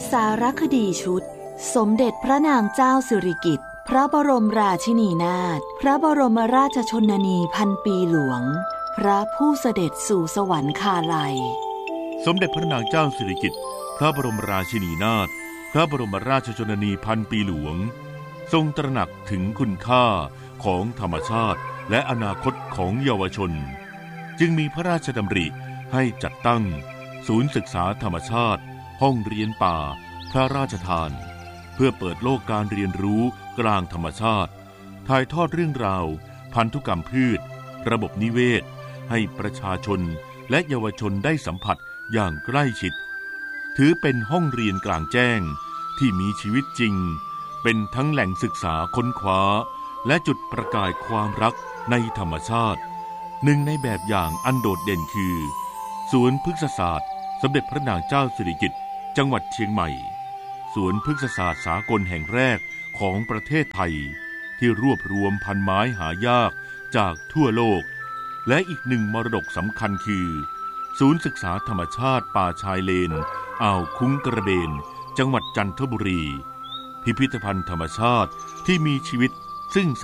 สารคดีชุดสมเด็จพระนางเจ้าสิริกิติ์พระบรมราชินีนาถพระบรมราชชนนีพันปีหลวงพระผู้เสด็จสู่สวรรคาลัยสมเด็จพระนางเจ้าสิริกิติ์พระบรมราชินีนาถพระบรมราชชนนีพันปีหลวงทรงตระหนักถึงคุณค่าของธรรมชาติและอนาคตของเยาวชนจึงมีพระราชดำริให้จัดตั้งศูนย์ศึกษาธรรมชาติห้องเรียนป่าพระราชทานเพื่อเปิดโลกการเรียนรู้กลางธรรมชาติถ่ายทอดเรื่องราวพันธุกรรมพืชระบบนิเวศให้ประชาชนและเยาวชนได้สัมผัสอย่างใกล้ชิดถือเป็นห้องเรียนกลางแจ้งที่มีชีวิตจริงเป็นทั้งแหล่งศึกษาค้นคว้าและจุดประกายความรักในธรรมชาติหนึ่งในแบบอย่างอันโดดเด่นคือสวนพฤกษศาสตร์สมเด็จพระนางเจ้าสิริกิติ์จังหวัดเชียงใหม่สวนพฤกษศาสตร์สากลแห่งแรกของประเทศไทยที่รวบรวมพันไม้หายากจากทั่วโลกและอีกหนึ่งมรดกสำคัญคือศูนย์ศึกษาธรรมชาติป่าชายเลนอ่าวคุ้งกระเบนจังหวัดจันทบุรีพิพิธภัณฑ์ธรรมชาติที่มีชีวิตซึ่ง